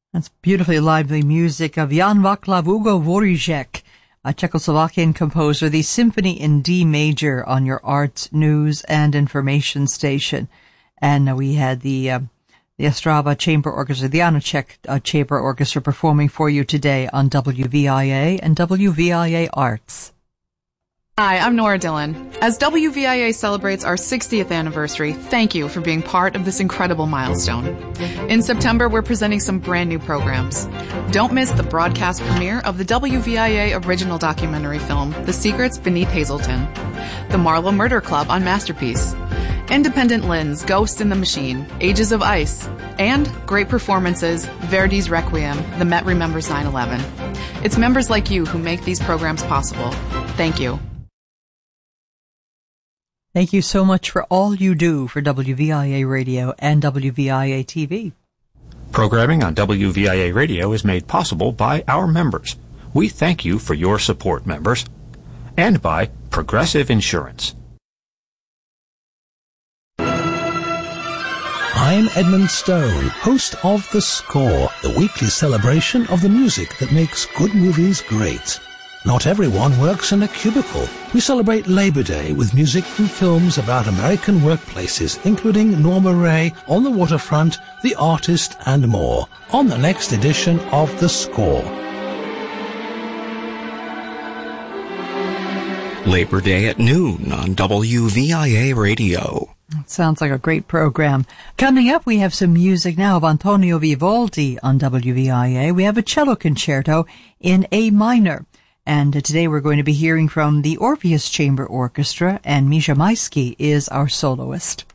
That's beautifully lively music of Jan Václav Hugo Dvořák, a Czechoslovakian composer, the Symphony in D major on your arts, news, and information station. And we had the Ostrava Chamber Orchestra, the Janáček Chamber Orchestra performing for you today on WVIA and WVIA Arts. Hi, I'm Nora Dillon. As WVIA celebrates our 60th anniversary, thank you for being part of this incredible milestone. In September, we're presenting some brand new programs. Don't miss the broadcast premiere of the WVIA original documentary film, The Secrets Beneath Hazelton, the Marlowe Murder Club on Masterpiece, Independent Lynn's Ghost in the Machine, Ages of Ice, and great performances, Verdi's Requiem, The Met Remembers 9/11. It's members like you who make these programs possible. Thank you. Thank you so much for all you do for WVIA Radio and WVIA TV. Programming on WVIA Radio is made possible by our members. We thank you for your support, members. And by Progressive Insurance. I'm Edmund Stone, host of The Score, the weekly celebration of the music that makes good movies great. Not everyone works in a cubicle. We celebrate Labor Day with music from films about American workplaces, including Norma Rae, On the Waterfront, The Artist, and more, on the next edition of The Score. Labor Day at noon on WVIA Radio. It sounds like a great program. Coming up, we have some music now of Antonio Vivaldi on WVIA. We have a cello concerto in A minor. And today we're going to be hearing from the Orpheus Chamber Orchestra, and Misha Maisky is our soloist.